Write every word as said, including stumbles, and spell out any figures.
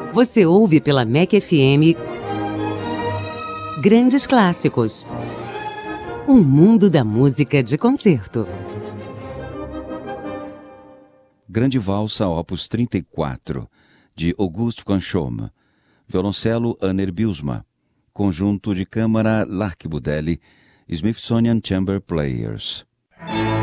Você ouve pela M E C F M Grandes Clássicos. Um mundo da música de concerto. Grande Valsa, opus trinta e quatro, de Auguste Canchaume. Violoncelo, Aner Bielsma. Conjunto de câmara, Lark Budelli, Smithsonian Chamber Players.